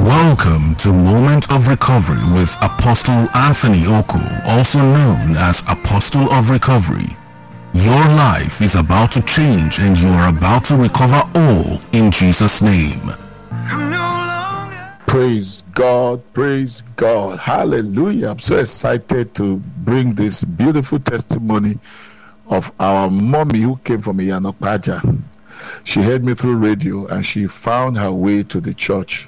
Welcome to Moment of Recovery with Apostle Anthony Oku, also known as Apostle of Recovery. Your life is about to change and you are about to recover all in Jesus' name. Praise God, praise God. Hallelujah. I'm so excited to bring this beautiful testimony of our mommy who came from Iyanokpaja. She heard me through radio and she found her way to the church.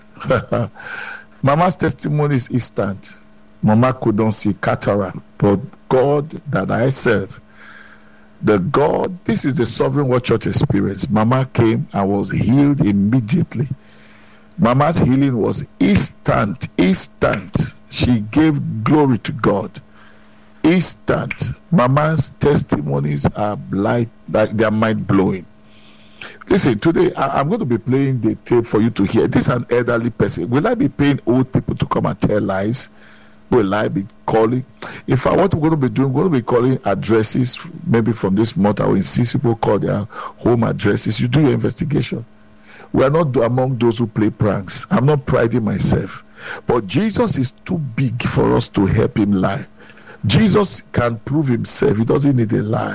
Mama's testimony is instant. Mama couldn't see cataract, but God that I serve, the God, this is the Sovereign Word Church experience. Mama came and was healed immediately. Mama's healing was instant. She gave glory to God. Instant. Mama's testimonies are like they are mind-blowing. Listen, today I'm going to be playing the tape for you to hear. This is an elderly person. Will I be paying old people to come and tell lies? Will I be calling? In fact, what we're going to be doing, we're going to be calling addresses, maybe from this month. I will insist people call their home addresses. You do your investigation. We are not among those who play pranks. I'm not priding myself. But Jesus is too big for us to help him lie. Jesus can prove himself. He doesn't need a lie.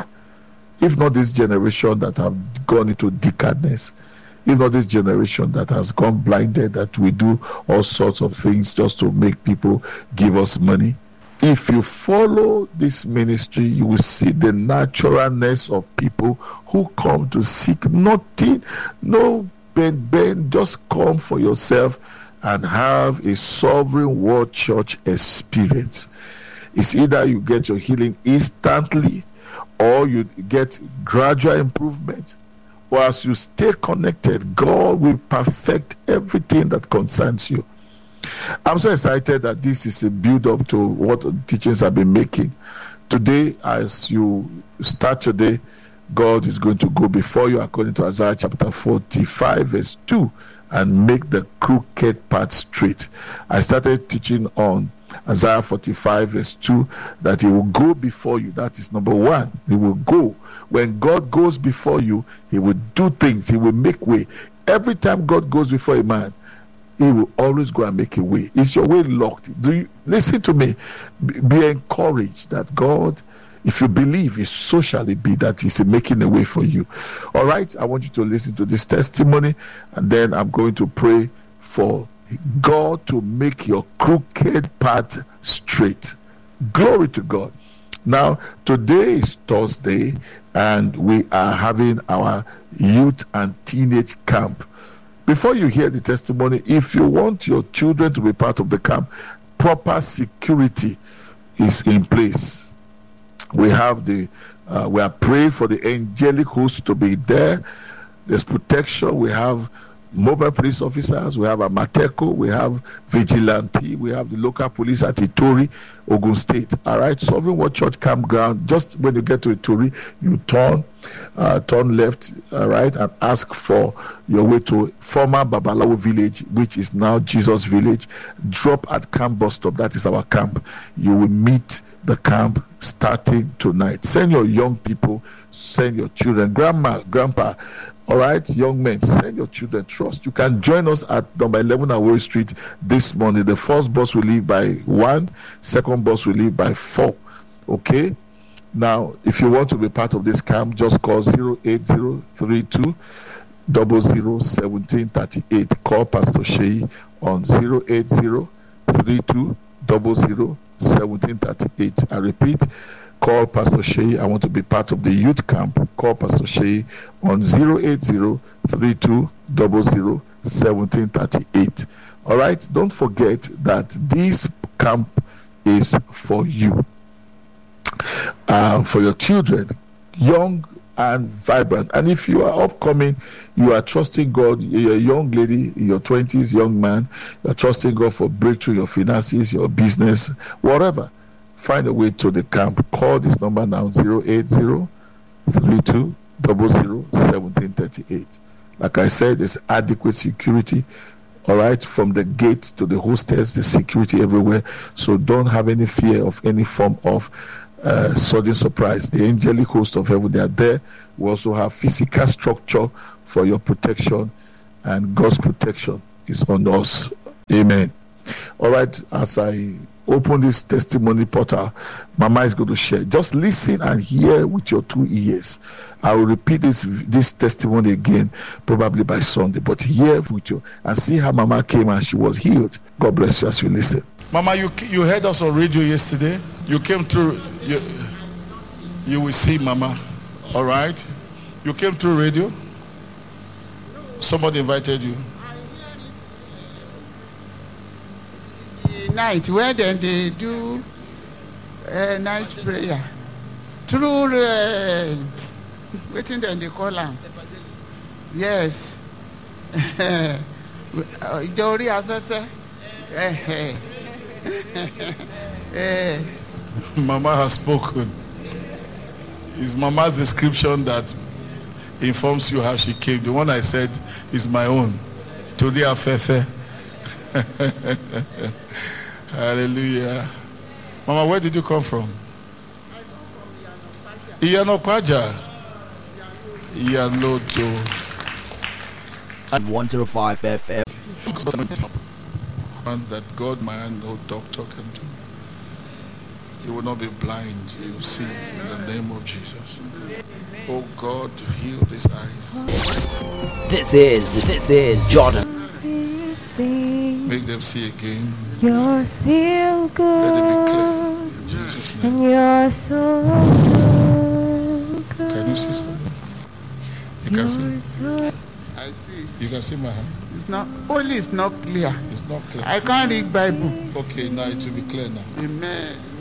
If not this generation that have gone into decadence, if not this generation that has gone blinded, that we do all sorts of things just to make people give us money. If you follow this ministry, you will see the naturalness of people who come to seek nothing, no bend, just come for yourself and have a Sovereign Word Church experience. It's either you get your healing instantly, or you get gradual improvement, or as you stay connected, God will perfect everything that concerns you. I'm so excited that this is a build-up to what teachings I've been making. Today, as you start your day, God is going to go before you, according to Isaiah chapter 45, verse 2, and make the crooked path straight. I started teaching on Isaiah 45 verse 2, that he will go before you. That is number one. He will go. When God goes before you, he will do things. He will make way. Every time God goes before a man, he will always go and make a way. Is your way locked? Do you listen to me? Be encouraged that God, if you believe, is so shall it be, that he's making a way for you. All right, I want you to listen to this testimony, and then I'm going to pray for God to make your crooked path straight. Glory to God. Now, today is Thursday, and we are having our youth and teenage camp. Before you hear the testimony, if you want your children to be part of the camp, proper security is in place. We have we are praying for the angelic host to be there. There's protection. We have mobile police officers, we have Amateco, we have vigilante, we have the local police at Itori, Ogun State. All right, Sovereign Word Church campground. Just when you get to Itori, you turn left, all right, and ask for your way to former Babalawo village, which is now Jesus Village. Drop at camp bus stop. That is our camp. You will meet the camp starting tonight. Send your young people, send your children, grandma, grandpa. All right, young men, send your children. Trust. You can join us at number 11 Awori Street this morning. The first bus will leave by 1, second bus will leave by 4. Okay? Now, if you want to be part of this camp, just call 08032 001738. Call Pastor Sheyi on 08032 001738. I repeat, call Pastor Sheyi. I want to be part of the youth camp. Call Pastor Sheyi on 08032 001738. All right? Don't forget that this camp is for you. For your children, young and vibrant. And if you are upcoming, you are trusting God, you're a young lady in your 20s, young man, you're trusting God for breakthrough, your finances, your business, whatever. Find a way to the camp. Call this number now, 08032 001738. Like I said, there's adequate security. All right, from the gate to the hostels, there's security everywhere. So don't have any fear of any form of sudden surprise. The angelic host of heaven, they are there. We also have physical structure for your protection, and God's protection is on us Amen. All right, as I open this testimony portal, Mama is going to share. Just listen and hear with your 2 ears. I will repeat this testimony again, probably by Sunday, but hear with you and see how Mama came and she was healed. God bless you as you listen. Mama, you heard us on radio yesterday. You came through. You will see, Mama. All right. You came through radio. Somebody invited you. Night where then they do night prayer through waiting then they call them. Yes. Jori afefe. Mama has spoken. It's Mama's description that informs you how she came. The one I said is my own. Jori afefe. Hallelujah. Mama, where did you come from? Iyanokwaja. Iyanodo. At 105 FM. That God, man, no doctor can do. He will not be blind. He will see in the name of Jesus. Oh God, heal these eyes. This is Jordan. Make them see again. You're still good. Let it be clear. In Jesus' name. And you're so good. Can you see something? You can see. So I see. You can see my hand. It's not only it's not clear. It's not clear. I can't read Bible. Okay, now it will be clear now. Amen.